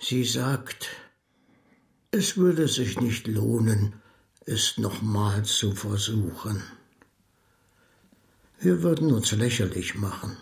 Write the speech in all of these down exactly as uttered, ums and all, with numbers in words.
Sie sagt, es würde sich nicht lohnen, es nochmal zu versuchen. Wir würden uns lächerlich machen.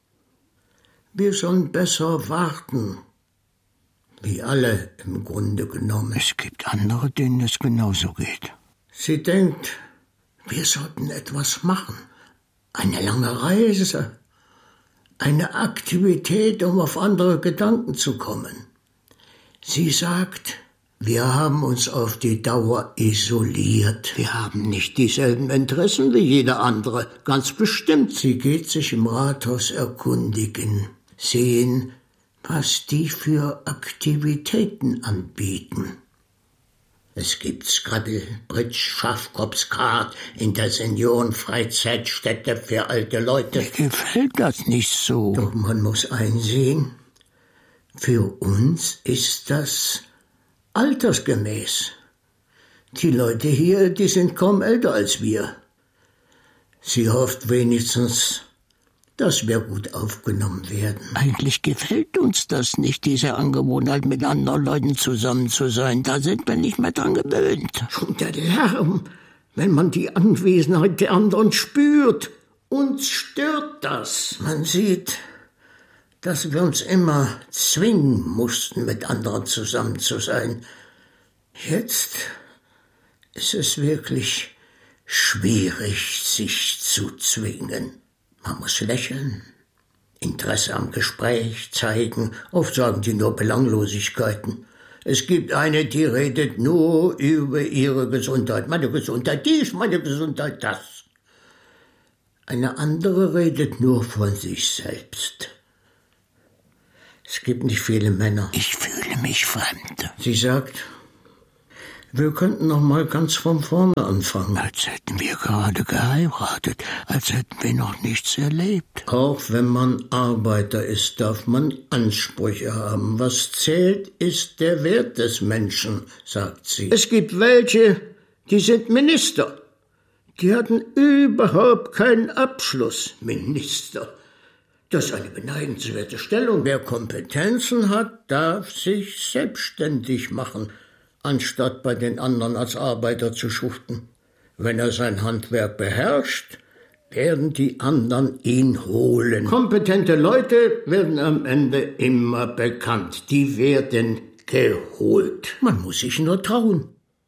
Wir sollen besser warten, wie alle im Grunde genommen. Es gibt andere, denen es genauso geht. Sie denkt, wir sollten etwas machen. Eine lange Reise, eine Aktivität, um auf andere Gedanken zu kommen. Sie sagt, wir haben uns auf die Dauer isoliert. Wir haben nicht dieselben Interessen wie jeder andere, ganz bestimmt. Sie geht sich im Rathaus erkundigen, sehen, was die für Aktivitäten anbieten. Es gibt Scrabble, Bridge, Schafkopfskat in der Seniorenfreizeitstätte für alte Leute. Mir gefällt das nicht so. Doch man muss einsehen, für uns ist das altersgemäß. Die Leute hier, die sind kaum älter als wir. Sie hofft wenigstens, dass wir gut aufgenommen werden. Eigentlich gefällt uns das nicht, diese Angewohnheit, mit anderen Leuten zusammen zu sein. Da sind wir nicht mehr dran gewöhnt. Und der Lärm, wenn man die Anwesenheit der anderen spürt. Uns stört das. Man sieht, dass wir uns immer zwingen mussten, mit anderen zusammen zu sein. Jetzt ist es wirklich schwierig, sich zu zwingen. Man muss lächeln, Interesse am Gespräch zeigen. Oft sagen die nur Belanglosigkeiten. Es gibt eine, die redet nur über ihre Gesundheit. Meine Gesundheit dies, meine Gesundheit das. Eine andere redet nur von sich selbst. Es gibt nicht viele Männer. Ich fühle mich fremd. Sie sagt, wir könnten noch mal ganz von vorne anfangen. Als hätten wir gerade geheiratet, als hätten wir noch nichts erlebt. Auch wenn man Arbeiter ist, darf man Ansprüche haben. Was zählt, ist der Wert des Menschen, sagt sie. Es gibt welche, die sind Minister. Die hatten überhaupt keinen Abschluss. Minister. Das ist eine beneidenswerte Stellung. Wer Kompetenzen hat, darf sich selbstständig machen, anstatt bei den anderen als Arbeiter zu schuften. Wenn er sein Handwerk beherrscht, werden die anderen ihn holen. Kompetente Leute werden am Ende immer bekannt. Die werden geholt. Man muss sich nur trauen.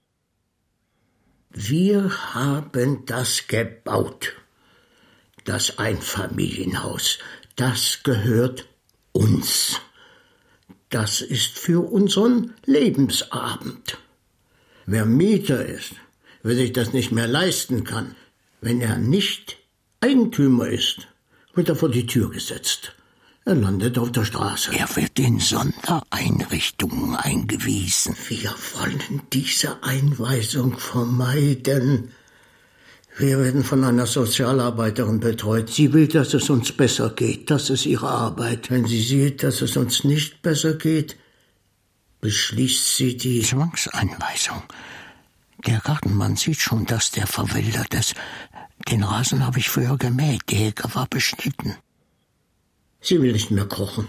Wir haben das gebaut. Das Einfamilienhaus, das gehört uns. Das ist für unseren Lebensabend. Wer Mieter ist, wer sich das nicht mehr leisten kann, wenn er nicht Eigentümer ist, wird er vor die Tür gesetzt. Er landet auf der Straße. Er wird in Sondereinrichtungen eingewiesen. Wir wollen diese Einweisung vermeiden. Wir werden von einer Sozialarbeiterin betreut. Sie will, dass es uns besser geht. Das ist ihre Arbeit. Wenn sie sieht, dass es uns nicht besser geht, beschließt sie die Zwangseinweisung. Der Gartenmann sieht schon, dass der verwildert ist. Den Rasen habe ich früher gemäht, die Hecke war beschnitten. Sie will nicht mehr kochen.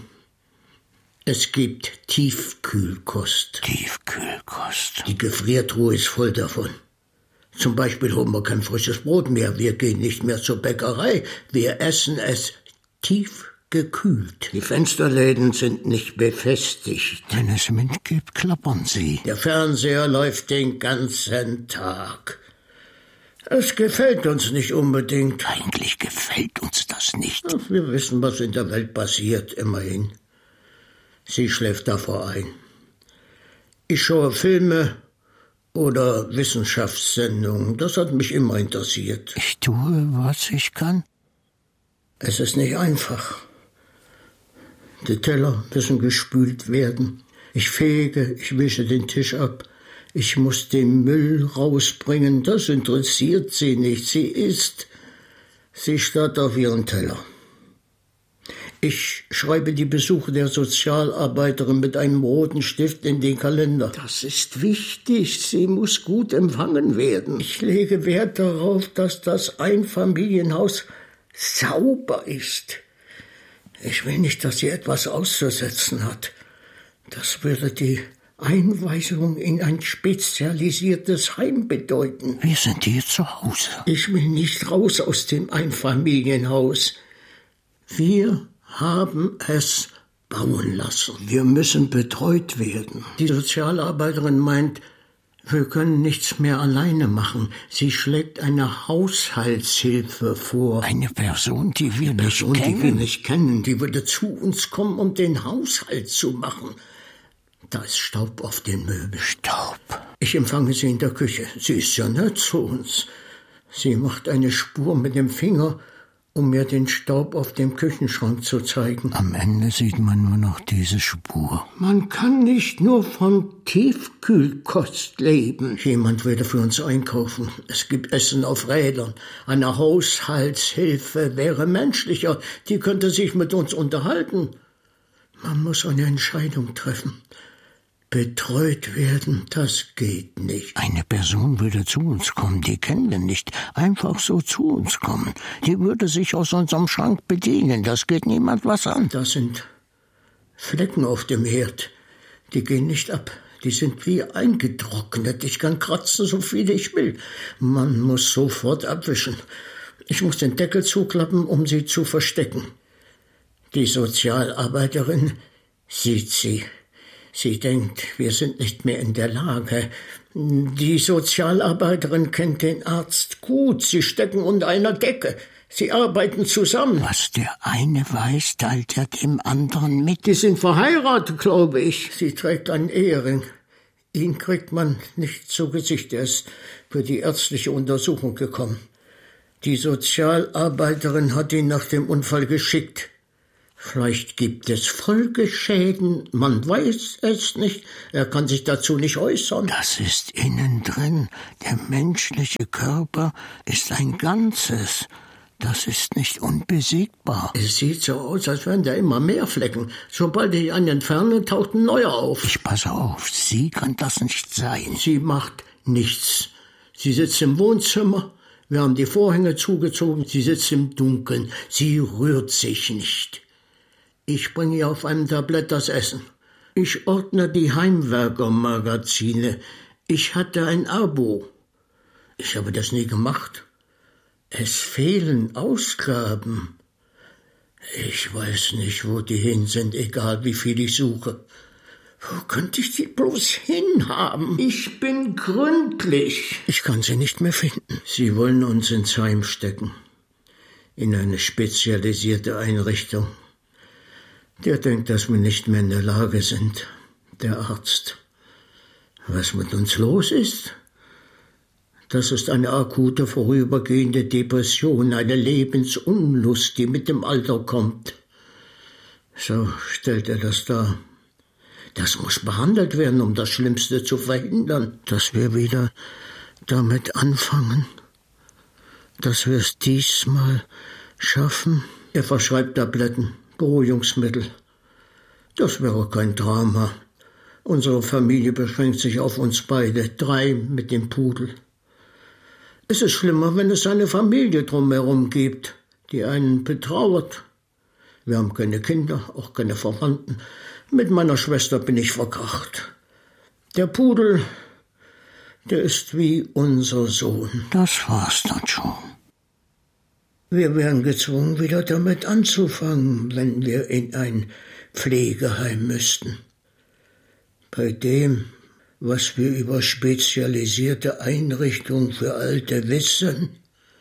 Es gibt Tiefkühlkost. Tiefkühlkost. Die Gefriertruhe ist voll davon. Zum Beispiel holen wir kein frisches Brot mehr, wir gehen nicht mehr zur Bäckerei, wir essen es tiefgekühlt. Die Fensterläden sind nicht befestigt. Wenn es Wind gibt, klappern sie. Der Fernseher läuft den ganzen Tag. Es gefällt uns nicht unbedingt. Eigentlich gefällt uns das nicht. Ach, wir wissen, was in der Welt passiert, immerhin. Sie schläft davor ein. Ich schaue Filme oder Wissenschaftssendungen. Das hat mich immer interessiert. Ich tue, was ich kann. Es ist nicht einfach. Die Teller müssen gespült werden. Ich fege, ich wische den Tisch ab. Ich muss den Müll rausbringen. Das interessiert sie nicht. Sie isst. Sie starrt auf ihren Teller. Ich schreibe die Besuche der Sozialarbeiterin mit einem roten Stift in den Kalender. Das ist wichtig. Sie muss gut empfangen werden. Ich lege Wert darauf, dass das Einfamilienhaus sauber ist. Ich will nicht, dass sie etwas auszusetzen hat. Das würde die Einweisung in ein spezialisiertes Heim bedeuten. Wir sind hier zu Hause. Ich will nicht raus aus dem Einfamilienhaus. Wir haben es bauen lassen. Wir müssen betreut werden. Die Sozialarbeiterin meint, wir können nichts mehr alleine machen. Sie schlägt eine Haushaltshilfe vor. Eine Person, die wir eine nicht Person, kennen. die wir nicht kennen. Die würde zu uns kommen, um den Haushalt zu machen. Da ist Staub auf den Möbeln. Staub. Ich empfange sie in der Küche. Sie ist ja nett zu uns. Sie macht eine Spur mit dem Finger, um mir den Staub auf dem Küchenschrank zu zeigen. Am Ende sieht man nur noch diese Spur. Man kann nicht nur von Tiefkühlkost leben. Jemand würde für uns einkaufen. Es gibt Essen auf Rädern. Eine Haushaltshilfe wäre menschlicher. Die könnte sich mit uns unterhalten. Man muss eine Entscheidung treffen. Betreut werden, das geht nicht. Eine Person würde zu uns kommen, die kennen wir nicht. Einfach so zu uns kommen. Die würde sich aus unserem Schrank bedienen. Das geht niemand was an. Das sind Flecken auf dem Herd. Die gehen nicht ab. Die sind wie eingetrocknet. Ich kann kratzen, so viel ich will. Man muss sofort abwischen. Ich muss den Deckel zuklappen, um sie zu verstecken. Die Sozialarbeiterin sieht sie. Sie denkt, wir sind nicht mehr in der Lage. Die Sozialarbeiterin kennt den Arzt gut. Sie stecken unter einer Decke. Sie arbeiten zusammen. Was der eine weiß, teilt er dem anderen mit. Die sind verheiratet, glaube ich. Sie trägt einen Ehering. Ihn kriegt man nicht zu Gesicht. Er ist für die ärztliche Untersuchung gekommen. Die Sozialarbeiterin hat ihn nach dem Unfall geschickt. Vielleicht gibt es Folgeschäden, man weiß es nicht, er kann sich dazu nicht äußern. Das ist innen drin. Der menschliche Körper ist ein Ganzes. Das ist nicht unbesiegbar. Es sieht so aus, als wären da immer mehr Flecken. Sobald ich einen entferne, taucht ein neuer auf. Ich passe auf, sie kann das nicht sein. Sie macht nichts. Sie sitzt im Wohnzimmer, wir haben die Vorhänge zugezogen, sie sitzt im Dunkeln, sie rührt sich nicht. Ich bringe ihr auf einem Tablett das Essen. Ich ordne die Heimwerker-Magazine. Ich hatte ein Abo. Ich habe das nie gemacht. Es fehlen Ausgaben. Ich weiß nicht, wo die hin sind, egal wie viel ich suche. Wo könnte ich die bloß hinhaben? Ich bin gründlich. Ich kann sie nicht mehr finden. Sie wollen uns ins Heim stecken. In eine spezialisierte Einrichtung. Der denkt, dass wir nicht mehr in der Lage sind. Der Arzt. Was mit uns los ist? Das ist eine akute, vorübergehende Depression, eine Lebensunlust, die mit dem Alter kommt. So stellt er das dar. Das muss behandelt werden, um das Schlimmste zu verhindern. Dass wir wieder damit anfangen. Dass wir es diesmal schaffen. Er verschreibt Tabletten. Beruhigungsmittel. Das wäre kein Drama. Unsere Familie beschränkt sich auf uns beide, drei mit dem Pudel. Es ist schlimmer, wenn es eine Familie drumherum gibt, die einen betrauert. Wir haben keine Kinder, auch keine Verwandten. Mit meiner Schwester bin ich verkracht. Der Pudel, der ist wie unser Sohn. Das war's dann schon. Wir wären gezwungen, wieder damit anzufangen, wenn wir in ein Pflegeheim müssten. Bei dem, was wir über spezialisierte Einrichtungen für Alte wissen,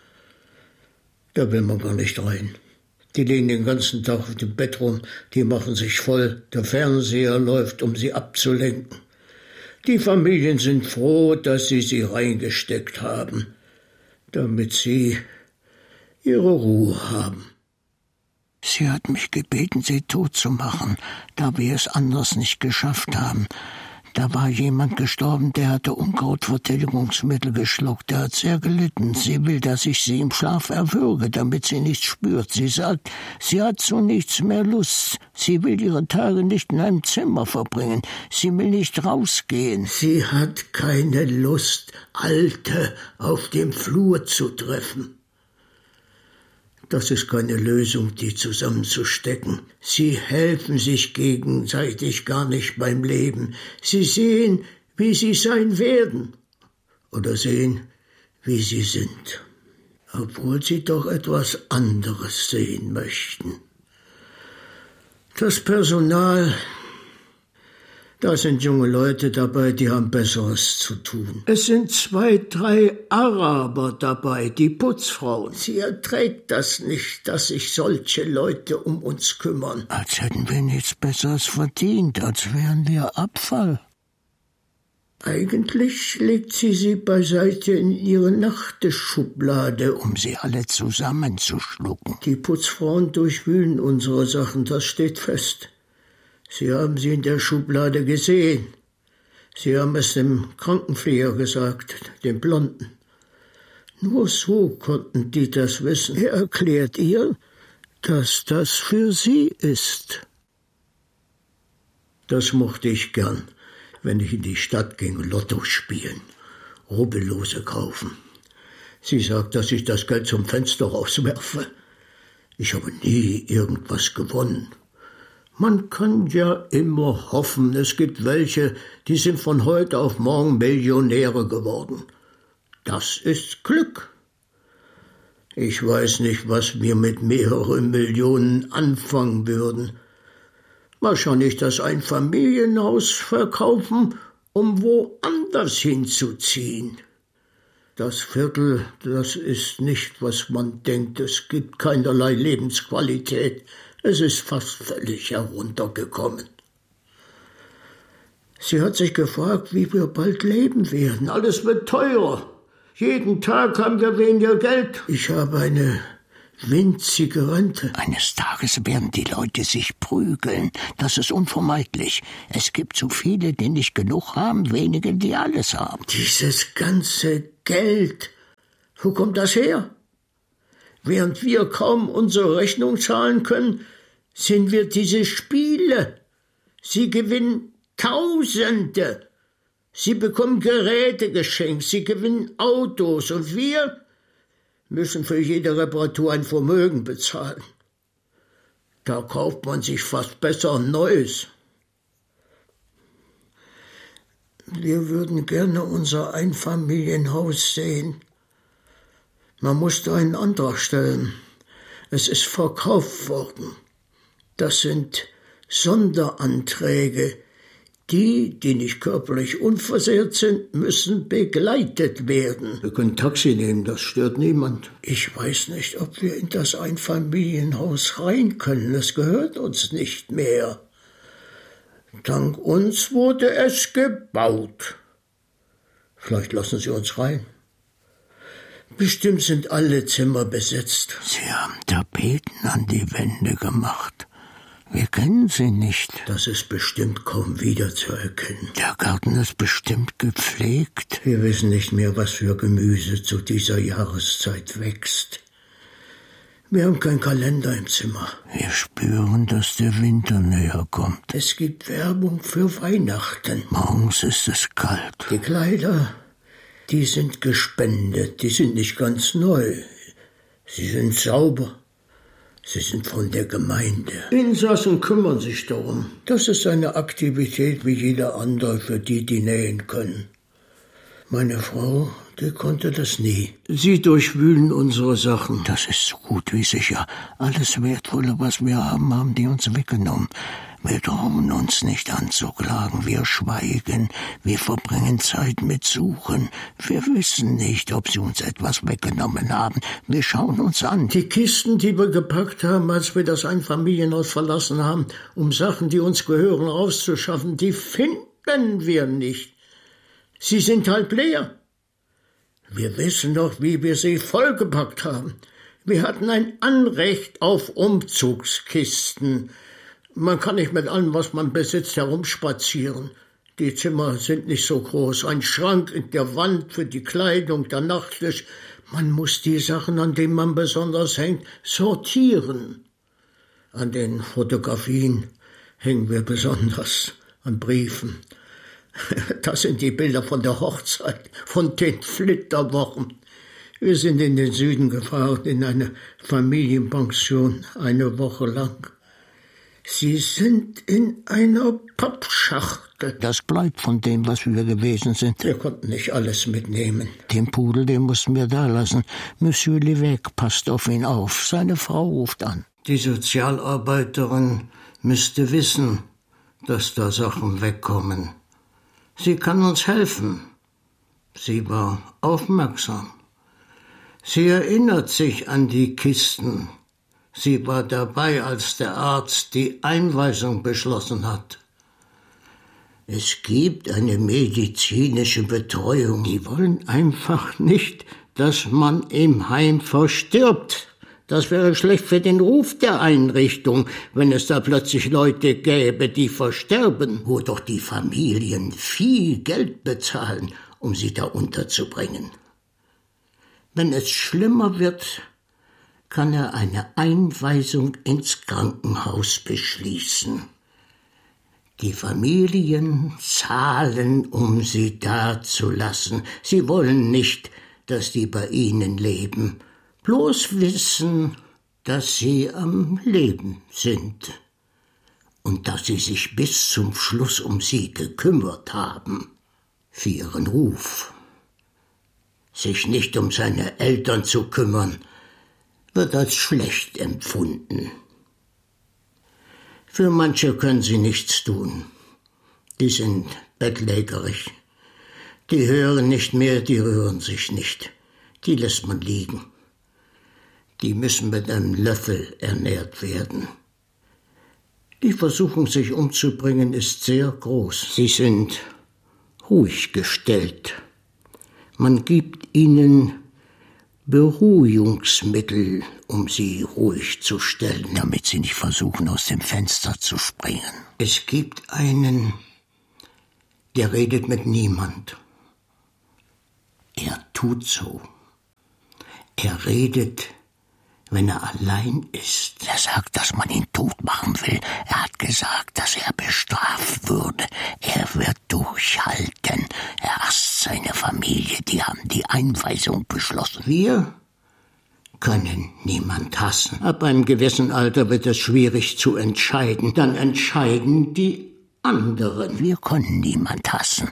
da will man gar nicht rein. Die liegen den ganzen Tag auf dem Bett rum, die machen sich voll, der Fernseher läuft, um sie abzulenken. Die Familien sind froh, dass sie sie reingesteckt haben, damit sie ihre Ruhe haben. Sie hat mich gebeten, sie tot zu machen, da wir es anders nicht geschafft haben. Da war jemand gestorben, der hatte Unkrautvertilgungsmittel geschluckt. Der hat sehr gelitten. Sie will, dass ich sie im Schlaf erwürge, damit sie nichts spürt. Sie sagt, sie hat zu nichts mehr Lust. Sie will ihre Tage nicht in einem Zimmer verbringen. Sie will nicht rausgehen. Sie hat keine Lust, Alte auf dem Flur zu treffen. Das ist keine Lösung, die zusammenzustecken. Sie helfen sich gegenseitig gar nicht beim Leben. Sie sehen, wie sie sein werden. Oder sehen, wie sie sind. Obwohl sie doch etwas anderes sehen möchten. Das Personal, da sind junge Leute dabei, die haben Besseres zu tun. Es sind zwei, drei Araber dabei, die Putzfrauen. Sie erträgt das nicht, dass sich solche Leute um uns kümmern. Als hätten wir nichts Besseres verdient, als wären wir Abfall. Eigentlich legt sie sie beiseite in ihre Nachttischschublade, um sie alle zusammenzuschlucken. Die Putzfrauen durchwühlen unsere Sachen, das steht fest. Sie haben sie in der Schublade gesehen. Sie haben es dem Krankenpfleger gesagt, dem Blonden. Nur so konnten die das wissen. Er erklärt ihr, dass das für sie ist. Das mochte ich gern, wenn ich in die Stadt ging, Lotto spielen, Rubbellose kaufen. Sie sagt, dass ich das Geld zum Fenster rauswerfe. Ich habe nie irgendwas gewonnen. Man kann ja immer hoffen, es gibt welche, die sind von heute auf morgen Millionäre geworden. Das ist Glück. Ich weiß nicht, was wir mit mehreren Millionen anfangen würden. Wahrscheinlich das Einfamilienhaus verkaufen, um woanders hinzuziehen. Das Viertel, das ist nicht, was man denkt. Es gibt keinerlei Lebensqualität. Es ist fast völlig heruntergekommen. Sie hat sich gefragt, wie wir bald leben werden. Alles wird teurer. Jeden Tag haben wir weniger Geld. Ich habe eine winzige Rente. Eines Tages werden die Leute sich prügeln. Das ist unvermeidlich. Es gibt so viele, die nicht genug haben, wenige, die alles haben. Dieses ganze Geld, wo kommt das her? Während wir kaum unsere Rechnung zahlen können, sind wir diese Spiele. Sie gewinnen Tausende. Sie bekommen Geräte geschenkt, sie gewinnen Autos und wir müssen für jede Reparatur ein Vermögen bezahlen. Da kauft man sich fast besser ein Neues. Wir würden gerne unser Einfamilienhaus sehen. Man musste einen Antrag stellen. Es ist verkauft worden. Das sind Sonderanträge. Die, die nicht körperlich unversehrt sind, müssen begleitet werden. Wir können Taxi nehmen, das stört niemand. Ich weiß nicht, ob wir in das Einfamilienhaus rein können. Es gehört uns nicht mehr. Dank uns wurde es gebaut. Vielleicht lassen Sie uns rein. Bestimmt sind alle Zimmer besetzt. Sie haben Tapeten an die Wände gemacht. Wir kennen sie nicht. Das ist bestimmt kaum wiederzuerkennen. Der Garten ist bestimmt gepflegt. Wir wissen nicht mehr, was für Gemüse zu dieser Jahreszeit wächst. Wir haben keinen Kalender im Zimmer. Wir spüren, dass der Winter näher kommt. Es gibt Werbung für Weihnachten. Morgens ist es kalt. Die Kleider, die sind gespendet. Die sind nicht ganz neu. Sie sind sauber. Sie sind von der Gemeinde. Insassen kümmern sich darum. Das ist eine Aktivität wie jeder andere für die, die nähen können. Meine Frau, die konnte das nie. Sie durchwühlen unsere Sachen. Das ist so gut wie sicher. Alles Wertvolle, was wir haben, haben die uns weggenommen. Wir trauen uns nicht anzuklagen, wir schweigen, wir verbringen Zeit mit Suchen. Wir wissen nicht, ob sie uns etwas weggenommen haben. Wir schauen uns an. Die Kisten, die wir gepackt haben, als wir das Einfamilienhaus verlassen haben, um Sachen, die uns gehören, rauszuschaffen, die finden wir nicht. Sie sind halb leer. Wir wissen doch, wie wir sie vollgepackt haben. Wir hatten ein Anrecht auf Umzugskisten. Man kann nicht mit allem, was man besitzt, herumspazieren. Die Zimmer sind nicht so groß. Ein Schrank in der Wand für die Kleidung, der Nachttisch. Man muss die Sachen, an denen man besonders hängt, sortieren. An den Fotografien hängen wir besonders, an Briefen. Das sind die Bilder von der Hochzeit, von den Flitterwochen. Wir sind in den Süden gefahren, in eine Familienpension, eine Woche lang. Sie sind in einer Pappschachtel. Das bleibt von dem, was wir gewesen sind. Wir konnten nicht alles mitnehmen. Den Pudel, den mussten wir da lassen. Monsieur Lévesque passt auf ihn auf. Seine Frau ruft an. Die Sozialarbeiterin müsste wissen, dass da Sachen wegkommen. Sie kann uns helfen. Sie war aufmerksam. Sie erinnert sich an die Kisten. Sie war dabei, als der Arzt die Einweisung beschlossen hat. Es gibt eine medizinische Betreuung. Die wollen einfach nicht, dass man im Heim verstirbt. Das wäre schlecht für den Ruf der Einrichtung, wenn es da plötzlich Leute gäbe, die versterben, wo doch die Familien viel Geld bezahlen, um sie da unterzubringen. Wenn es schlimmer wird, kann er eine Einweisung ins Krankenhaus beschließen. Die Familien zahlen, um sie dazulassen. Sie wollen nicht, dass die bei ihnen leben. Bloß wissen, dass sie am Leben sind und dass sie sich bis zum Schluss um sie gekümmert haben, für ihren Ruf. Sich nicht um seine Eltern zu kümmern, wird als schlecht empfunden. Für manche können sie nichts tun. Die sind bettlägerig. Die hören nicht mehr, die rühren sich nicht. Die lässt man liegen. Die müssen mit einem Löffel ernährt werden. Die Versuchung, sich umzubringen, ist sehr groß. Sie sind ruhig gestellt. Man gibt ihnen Beruhigungsmittel, um sie ruhig zu stellen. Damit sie nicht versuchen, aus dem Fenster zu springen. Es gibt einen, der redet mit niemand. Er tut so. Er redet, wenn er allein ist. Er sagt, dass man ihn tot machen will. Er hat gesagt, dass er bestraft würde. Er wird durchhalten. Er hasst seine Familie. Die haben die Einweisung beschlossen. Wir können niemand hassen. Ab einem gewissen Alter wird es schwierig zu entscheiden. Dann entscheiden die anderen. Wir können niemand hassen.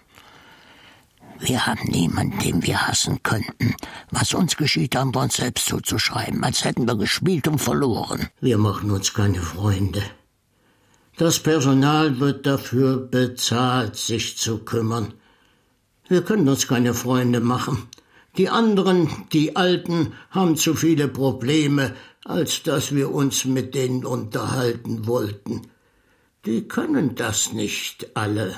Wir haben niemanden, den wir hassen könnten. Was uns geschieht, haben wir uns selbst zuzuschreiben, als hätten wir gespielt und verloren. Wir machen uns keine Freunde. Das Personal wird dafür bezahlt, sich zu kümmern. Wir können uns keine Freunde machen. Die anderen, die Alten, haben zu viele Probleme, als dass wir uns mit denen unterhalten wollten. Die können das nicht alle.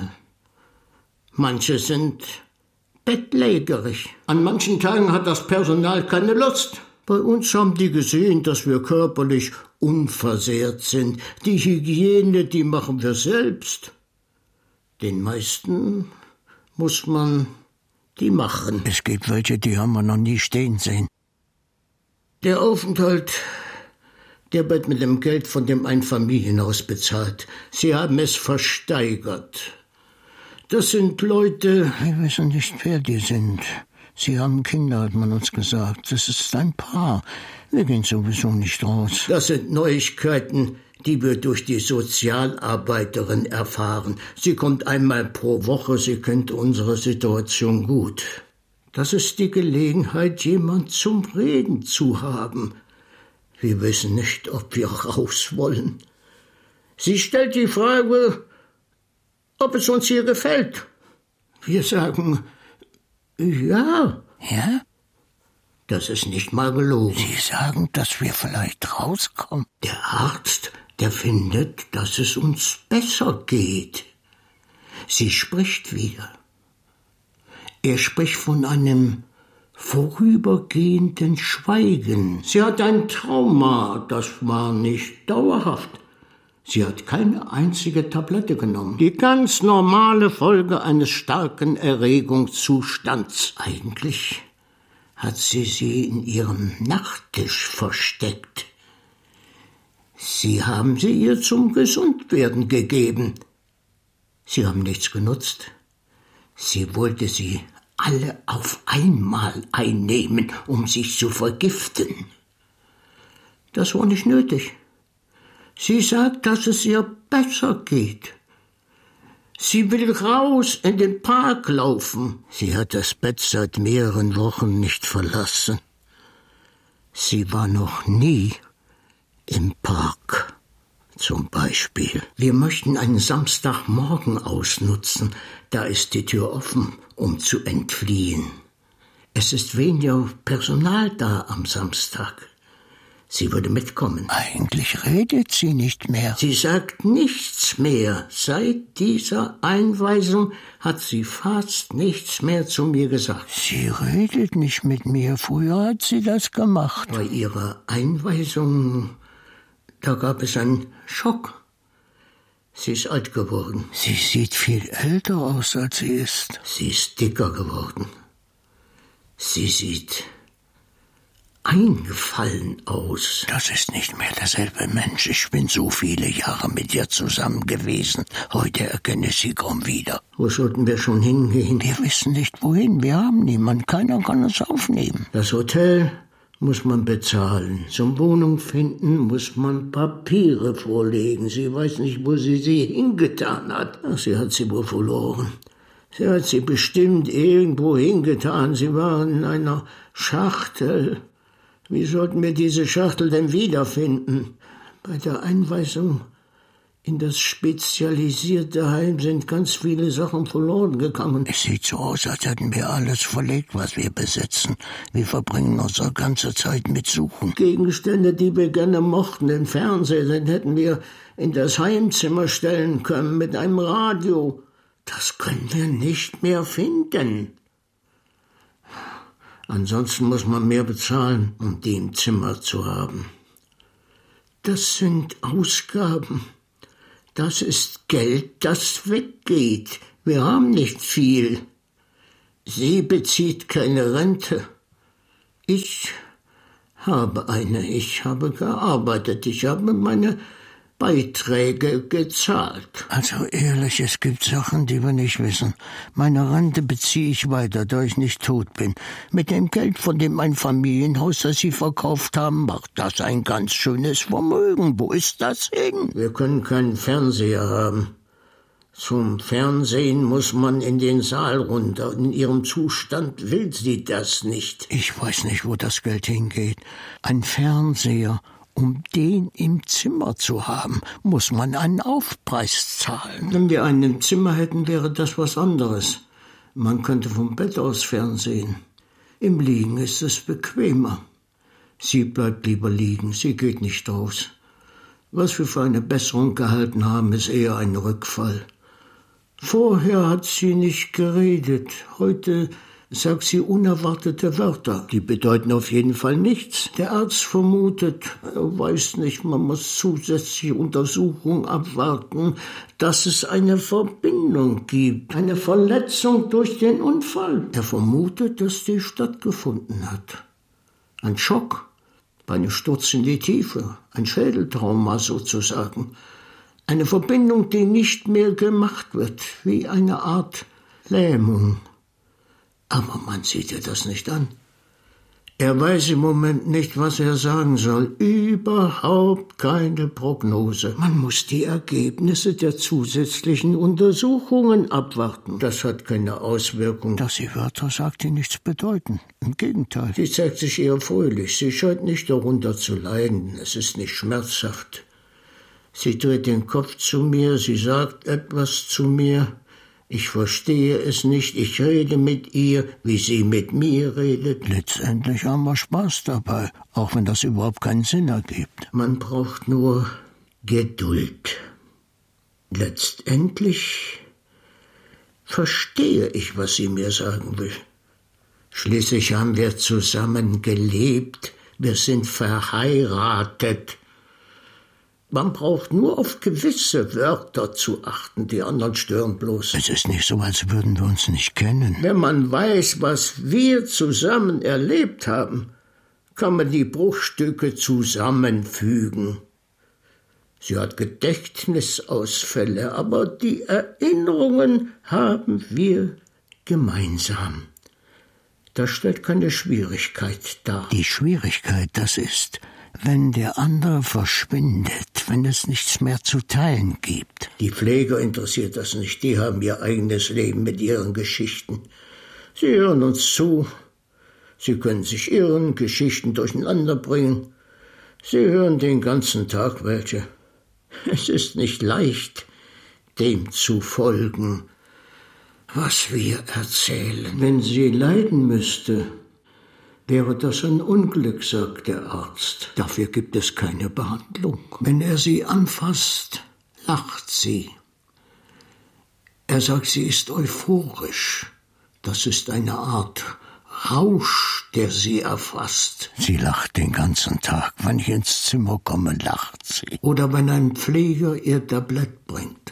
Manche sind bettlägerig. An manchen Tagen hat das Personal keine Lust. Bei uns haben die gesehen, dass wir körperlich unversehrt sind. Die Hygiene, die machen wir selbst. Den meisten muss man die machen. Es gibt welche, die haben wir noch nie stehen sehen. Der Aufenthalt, der wird mit dem Geld von dem Einfamilienhaus bezahlt. Sie haben es versteigert. Das sind Leute... Wir wissen nicht, wer die sind. Sie haben Kinder, hat man uns gesagt. Das ist ein Paar. Wir gehen sowieso nicht raus. Das sind Neuigkeiten, die wir durch die Sozialarbeiterin erfahren. Sie kommt einmal pro Woche, sie kennt unsere Situation gut. Das ist die Gelegenheit, jemand zum Reden zu haben. Wir wissen nicht, ob wir raus wollen. Sie stellt die Frage, ob es uns hier gefällt. Wir sagen, ja. Ja? Das ist nicht mal gelogen. Sie sagen, dass wir vielleicht rauskommen. Der Arzt, der findet, dass es uns besser geht. Sie spricht wieder. Er spricht von einem vorübergehenden Schweigen. Sie hat ein Trauma, das war nicht dauerhaft. Sie hat keine einzige Tablette genommen. Die ganz normale Folge eines starken Erregungszustands. Eigentlich hat sie sie in ihrem Nachttisch versteckt. Sie haben sie ihr zum Gesundwerden gegeben. Sie haben nichts genutzt. Sie wollte sie alle auf einmal einnehmen, um sich zu vergiften. Das war nicht nötig. Sie sagt, dass es ihr besser geht. Sie will raus in den Park laufen. Sie hat das Bett seit mehreren Wochen nicht verlassen. Sie war noch nie im Park, zum Beispiel. Wir möchten einen Samstagmorgen ausnutzen. Da ist die Tür offen, um zu entfliehen. Es ist weniger Personal da am Samstag. Sie würde mitkommen. Eigentlich redet sie nicht mehr. Sie sagt nichts mehr. Seit dieser Einweisung hat sie fast nichts mehr zu mir gesagt. Sie redet nicht mit mir. Früher hat sie das gemacht. Bei ihrer Einweisung, da gab es einen Schock. Sie ist alt geworden. Sie sieht viel älter aus, als sie ist. Sie ist dicker geworden. Sie sieht eingefallen aus. Das ist nicht mehr derselbe Mensch. Ich bin so viele Jahre mit ihr zusammen gewesen. Heute erkenne ich sie kaum wieder. Wo sollten wir schon hingehen? Wir wissen nicht, wohin. Wir haben niemanden. Keiner kann uns aufnehmen. Das Hotel muss man bezahlen. Zum Wohnung finden muss man Papiere vorlegen. Sie weiß nicht, wo sie sie hingetan hat. Ach, sie hat sie wohl verloren. Sie hat sie bestimmt irgendwo hingetan. Sie war in einer Schachtel. Wie sollten wir diese Schachtel denn wiederfinden? Bei der Einweisung in das spezialisierte Heim sind ganz viele Sachen verloren gegangen. Es sieht so aus, als hätten wir alles verlegt, was wir besitzen. Wir verbringen unsere ganze Zeit mit Suchen. Gegenstände, die wir gerne mochten, den Fernseher, den hätten wir in das Heimzimmer stellen können mit einem Radio. Das können wir nicht mehr finden. Ansonsten muss man mehr bezahlen, um die im Zimmer zu haben. Das sind Ausgaben. Das ist Geld, das weggeht. Wir haben nicht viel. Sie bezieht keine Rente. Ich habe eine. Ich habe gearbeitet. Ich habe meine Beiträge gezahlt. Also ehrlich, es gibt Sachen, die wir nicht wissen. Meine Rente beziehe ich weiter, da ich nicht tot bin. Mit dem Geld von dem ein Familienhaus, das Sie verkauft haben, macht das ein ganz schönes Vermögen. Wo ist das hin? Wir können keinen Fernseher haben. Zum Fernsehen muss man in den Saal runter. In ihrem Zustand will sie das nicht. Ich weiß nicht, wo das Geld hingeht. Ein Fernseher. Um den im Zimmer zu haben, muss man einen Aufpreis zahlen. Wenn wir einen im Zimmer hätten, wäre das was anderes. Man könnte vom Bett aus fernsehen. Im Liegen ist es bequemer. Sie bleibt lieber liegen, sie geht nicht raus. Was wir für eine Besserung gehalten haben, ist eher ein Rückfall. Vorher hat sie nicht geredet. Heute sagt sie unerwartete Wörter. Die bedeuten auf jeden Fall nichts. Der Arzt vermutet, er weiß nicht, man muss zusätzliche Untersuchungen abwarten, dass es eine Verbindung gibt. Eine Verletzung durch den Unfall. Er vermutet, dass die stattgefunden hat. Ein Schock, bei einem Sturz in die Tiefe, ein Schädeltrauma sozusagen. Eine Verbindung, die nicht mehr gemacht wird, wie eine Art Lähmung. Aber man sieht ihr das nicht an. Er weiß im Moment nicht, was er sagen soll. Überhaupt keine Prognose. Man muss die Ergebnisse der zusätzlichen Untersuchungen abwarten. Das hat keine Auswirkung. Dass sie Wörter sagt, die nichts bedeuten. Im Gegenteil. Sie zeigt sich eher fröhlich. Sie scheint nicht darunter zu leiden. Es ist nicht schmerzhaft. Sie dreht den Kopf zu mir. Sie sagt etwas zu mir. Ich verstehe es nicht, ich rede mit ihr, wie sie mit mir redet. Letztendlich haben wir Spaß dabei, auch wenn das überhaupt keinen Sinn ergibt. Man braucht nur Geduld. Letztendlich verstehe ich, was sie mir sagen will. Schließlich haben wir zusammen gelebt, wir sind verheiratet. Man braucht nur auf gewisse Wörter zu achten, die anderen stören bloß. Es ist nicht so, als würden wir uns nicht kennen. Wenn man weiß, was wir zusammen erlebt haben, kann man die Bruchstücke zusammenfügen. Sie hat Gedächtnisausfälle, aber die Erinnerungen haben wir gemeinsam. Das stellt keine Schwierigkeit dar. Die Schwierigkeit, das ist, wenn der andere verschwindet, wenn es nichts mehr zu teilen gibt. Die Pfleger interessiert das nicht. Die haben ihr eigenes Leben mit ihren Geschichten. Sie hören uns zu. Sie können sich irren, Geschichten durcheinander bringen. Sie hören den ganzen Tag welche. Es ist nicht leicht, dem zu folgen, was wir erzählen. Wenn sie leiden müsste, wäre das ein Unglück, sagt der Arzt. Dafür gibt es keine Behandlung. Wenn er sie anfasst, lacht sie. Er sagt, sie ist euphorisch. Das ist eine Art Rausch, der sie erfasst. Sie lacht den ganzen Tag. Wenn ich ins Zimmer komme, lacht sie. Oder wenn ein Pfleger ihr Tablett bringt.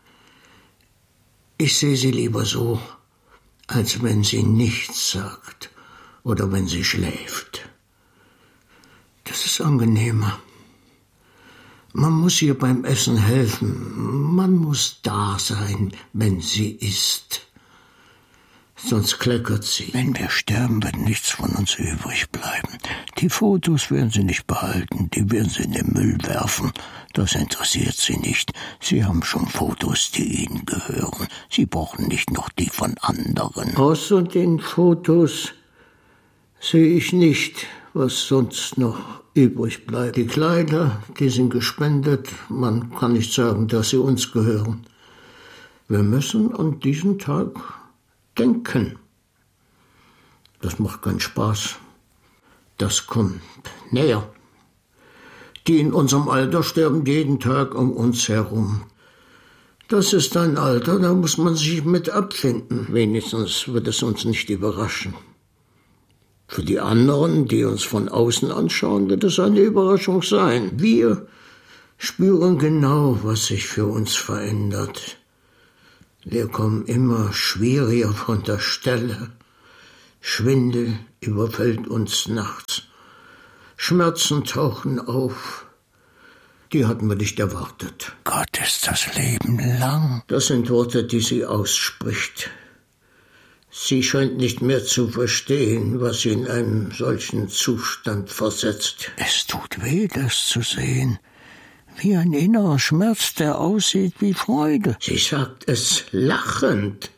Ich sehe sie lieber so, als wenn sie nichts sagt oder wenn sie schläft. Das ist angenehmer. Man muss ihr beim Essen helfen. Man muss da sein, wenn sie isst. Sonst kleckert sie. Wenn wir sterben, wird nichts von uns übrig bleiben. Die Fotos werden sie nicht behalten, die werden sie in den Müll werfen. Das interessiert sie nicht. Sie haben schon Fotos, die ihnen gehören. Sie brauchen nicht noch die von anderen. Außer den Fotos sehe ich nicht, was sonst noch übrig bleibt. Die Kleider, die sind gespendet. Man kann nicht sagen, dass sie uns gehören. Wir müssen an diesen Tag denken. Das macht keinen Spaß. Das kommt näher. Die in unserem Alter sterben jeden Tag um uns herum. Das ist ein Alter, da muss man sich mit abfinden. Wenigstens wird es uns nicht überraschen. Für die anderen, die uns von außen anschauen, wird es eine Überraschung sein. Wir spüren genau, was sich für uns verändert. Wir kommen immer schwieriger von der Stelle. Schwindel überfällt uns nachts. Schmerzen tauchen auf. Die hatten wir nicht erwartet. Gott, ist das Leben lang. Das sind Worte, die sie ausspricht. Sie scheint nicht mehr zu verstehen, was sie in einem solchen Zustand versetzt. Es tut weh, das zu sehen. Wie ein innerer Schmerz, der aussieht wie Freude. Sie sagt es lachend.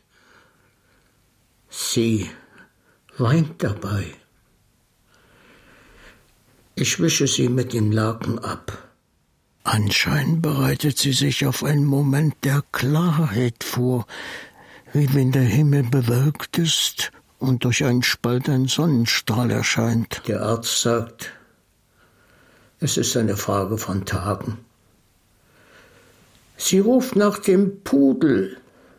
Sie weint dabei. Ich wische sie mit dem Laken ab. Anscheinend bereitet sie sich auf einen Moment der Klarheit vor, wie wenn der Himmel bewölkt ist und durch einen Spalt ein Sonnenstrahl erscheint. Der Arzt sagt, es ist eine Frage von Tagen. Sie ruft nach dem Pudel.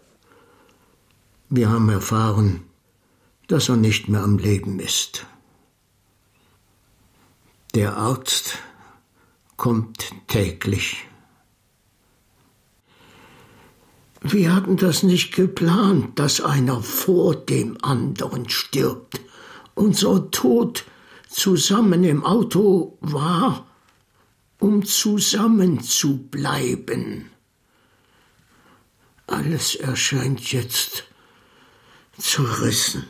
Wir haben erfahren, dass er nicht mehr am Leben ist. Der Arzt kommt täglich. Wir hatten das nicht geplant, dass einer vor dem anderen stirbt. Unser Tod zusammen im Auto war, um zusammen zu bleiben. Alles erscheint jetzt zerrissen.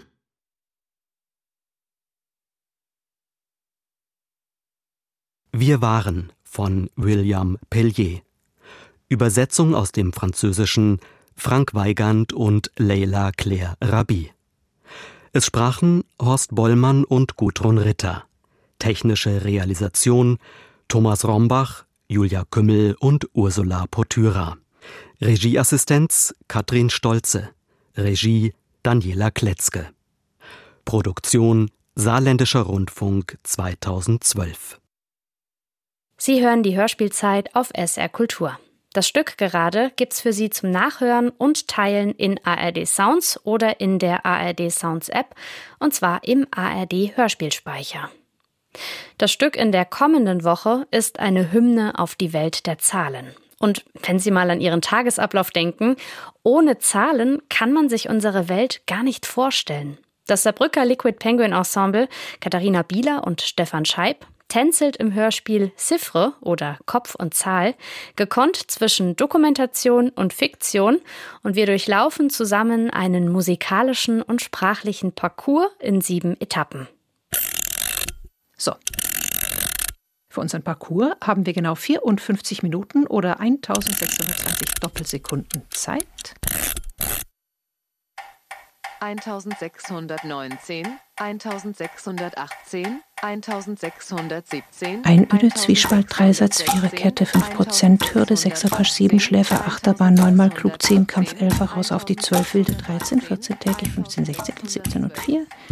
Wir waren von William Pellier. Übersetzung aus dem Französischen Frank Weigand und Leila Claire Rabi. Es sprachen Horst Bollmann und Gudrun Ritter. Technische Realisation Thomas Rombach, Julia Kümmel und Ursula Potyra. Regieassistenz Katrin Stolze. Regie Daniela Kletzke. Produktion Saarländischer Rundfunk zweitausendzwölf. Sie hören die Hörspielzeit auf S R Kultur. Das Stück gerade gibt's für Sie zum Nachhören und Teilen in A R D Sounds oder in der A R D Sounds App, und zwar im A R D Hörspielspeicher. Das Stück in der kommenden Woche ist eine Hymne auf die Welt der Zahlen. Und wenn Sie mal an Ihren Tagesablauf denken, ohne Zahlen kann man sich unsere Welt gar nicht vorstellen. Das Saarbrücker Liquid Penguin Ensemble, Katharina Bieler und Stefan Scheib, tänzelt im Hörspiel Chiffre oder Kopf und Zahl, gekonnt zwischen Dokumentation und Fiktion, und wir durchlaufen zusammen einen musikalischen und sprachlichen Parcours in sieben Etappen. So. Für unseren Parcours haben wir genau vierundfünfzig Minuten oder eintausendsechshundertzwanzig Doppelsekunden Zeit. eintausendsechshundertneunzehn, eintausendsechshundertachtzehn, eintausendsechshundertsiebzehn. Einöde, Zwiespalt, Dreisatz, Viererkette, fünf Prozent, Hürde, Sechser, Pasch, sieben, Schläfer, Achterbahn, neunmal Klug, zehn, Kampf, Elfer, Raus auf die zwölf, Wilde, dreizehn, vierzehn, täglich, fünfzehn, sechzehn, siebzehn und vier,